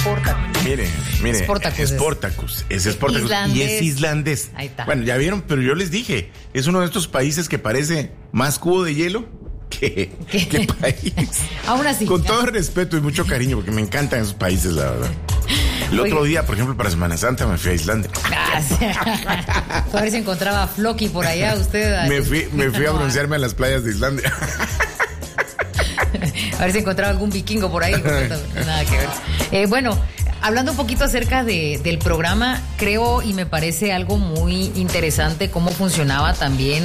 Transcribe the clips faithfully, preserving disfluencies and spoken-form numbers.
Sportacus. Mire, mire. Sportacus. Sportacus. Es Sportacus. Islandés. Y es islandés. Ahí está. Bueno, ya vieron, pero yo les dije, es uno de estos países que parece más cubo de hielo que, que país. Aún así. Con ya. todo respeto y mucho cariño, porque me encantan esos países, la verdad. El otro Oye. día, por ejemplo, para Semana Santa me fui a Islandia. A ver si encontraba a Floki por allá, usted. Me fui, me fui a No, broncearme a las playas de Islandia. A ver si encontraba algún vikingo por ahí. Nada que ver. Eh, bueno, hablando un poquito acerca de, del programa, creo y me parece algo muy interesante cómo funcionaba también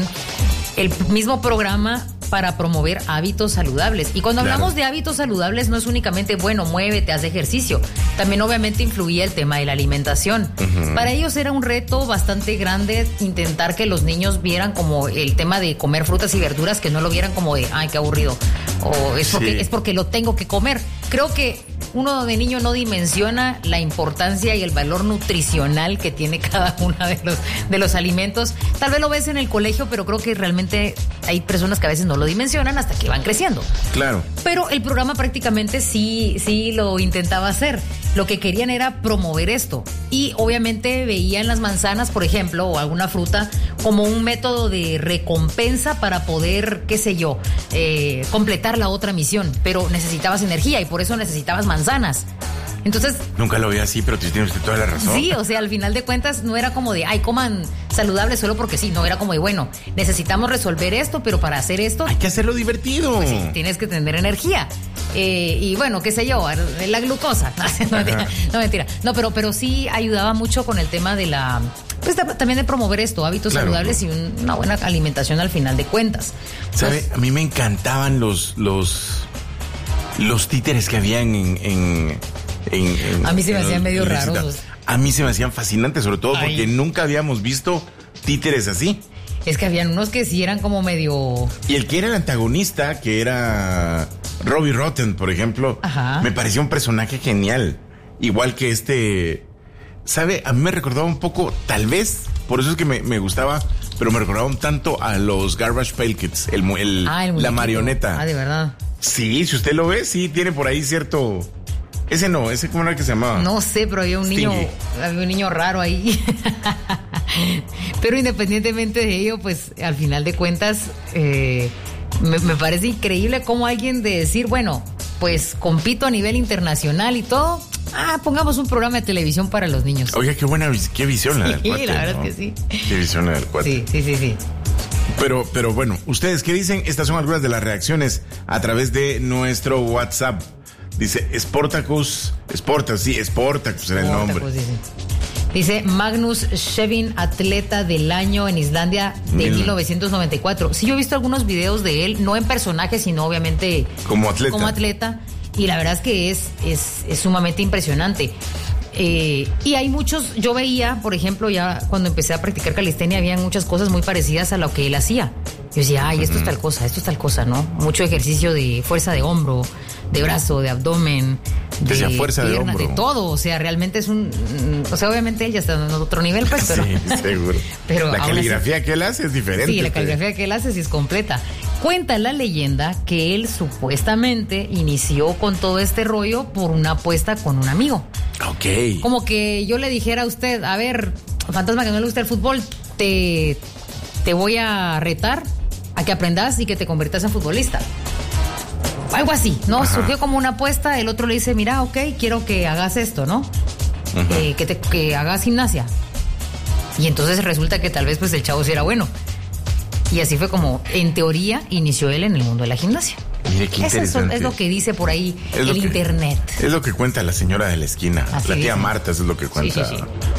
el mismo programa para promover hábitos saludables. Y cuando Claro. hablamos de hábitos saludables no es únicamente, bueno, muévete, haz ejercicio. También obviamente influía el tema de la alimentación. Uh-huh. Para ellos era un reto bastante grande intentar que los niños vieran como el tema de comer frutas y verduras, que no lo vieran como de, ay, qué aburrido. O es porque, Sí. es porque lo tengo que comer. Creo que uno de niño no dimensiona la importancia y el valor nutricional que tiene cada uno de los, de los alimentos. Tal vez lo ves en el colegio, pero creo que realmente hay personas que a veces no lo dimensionan hasta que van creciendo. Claro. Pero el programa prácticamente sí, sí lo intentaba hacer. Lo que querían era promover esto. Y obviamente veían las manzanas, por ejemplo, o alguna fruta, como un método de recompensa para poder, qué sé yo, eh, completar la otra misión. Pero necesitabas energía y por eso necesitabas manzanas. Entonces... Nunca lo vi así, pero tiene usted toda la razón. Sí, o sea, al final de cuentas no era como de, ay, coman saludable solo porque sí. No, era como de, bueno, necesitamos resolver esto, pero para hacer esto... Hay que hacerlo divertido. Pues sí, tienes que tener energía. Eh, y bueno, qué sé yo, la glucosa. No, mentira, no, mentira. No, pero, pero sí ayudaba mucho con el tema de la... Pues también de promover esto, hábitos claro, saludables no. y un, una buena alimentación al final de cuentas. ¿Sabe? Pues, a mí me encantaban los... los los títeres que habían en... en, en, en a mí se me en hacían medio publicidad. raros. A mí se me hacían fascinantes, sobre todo Ay. porque nunca habíamos visto títeres así. Es que habían unos que sí eran como medio... Y el que era el antagonista, que era Robbie Rotten, por ejemplo, Ajá. me parecía un personaje genial. Igual que este... ¿Sabe? A mí me recordaba un poco, tal vez, por eso es que me, me gustaba, pero me recordaba un tanto a los Garbage Pail Kids, el, el, ah, el la marioneta. Ah, de verdad. Sí, si usted lo ve, sí, tiene por ahí cierto... Ese no, ese ¿cómo era que se llamaba? No sé, pero había un niño, había un niño raro ahí. Pero independientemente de ello, pues al final de cuentas, eh, me, me parece increíble cómo alguien de decir, bueno, pues compito a nivel internacional y todo, ah, pongamos un programa de televisión para los niños. Oiga, qué buena, qué visión la Sí, del cuate, la verdad ¿no? es que sí. Qué visión la del cuate. Sí, sí, sí, sí. Pero, pero bueno, ¿ustedes qué dicen? Estas son algunas de las reacciones a través de nuestro WhatsApp. Dice Sportacus, Sportacus, sí, Sportacus era el nombre. Dice. Dice Magnus Shevin, atleta del año en Islandia de Mil... mil novecientos noventa y cuatro. Sí, yo he visto algunos videos de él, no en personaje, sino obviamente como atleta. Como atleta. Y la verdad es que es, es, es sumamente impresionante. Eh, y hay muchos, yo veía, por ejemplo, ya cuando empecé a practicar calistenia, había muchas cosas muy parecidas a lo que él hacía. Yo decía, ay, esto uh-huh. es tal cosa, esto es tal cosa, ¿no? Mucho ejercicio de fuerza de hombro, de brazo, de abdomen, de Decía fuerza pierna, de hombro. de todo. O sea, realmente es un... O sea, obviamente él ya está en otro nivel, pues, pero... Sí, seguro. Pero la caligrafía así, que él hace es diferente. Sí, la caligrafía pues. que él hace sí es completa. Cuenta la leyenda que él supuestamente inició con todo este rollo por una apuesta con un amigo. Ok. Como que yo le dijera a usted, a ver, fantasma que no le gusta el fútbol, te, te voy a retar a que aprendas y que te conviertas en futbolista. Algo así, ¿no? Ajá. Surgió como una apuesta, el otro le dice, mira, ok, quiero que hagas esto, ¿no? Eh, que, te, que hagas gimnasia. Y entonces resulta que tal vez pues el chavo sí era bueno. Y así fue como, en teoría, inició él en el mundo de la gimnasia. Mire qué Eso interesante. es, es lo que dice por ahí es el que, internet. Es lo que cuenta la señora de la esquina. Así la tía dice. Marta, eso es lo que cuenta. Sí, sí, sí.